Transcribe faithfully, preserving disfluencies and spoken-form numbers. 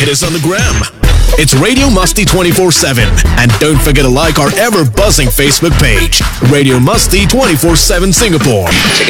Hit us on the gram. It's Radio Musty twenty-four seven. And don't forget to like our ever-buzzing Facebook page, Radio Musty twenty-four seven Singapore. Check it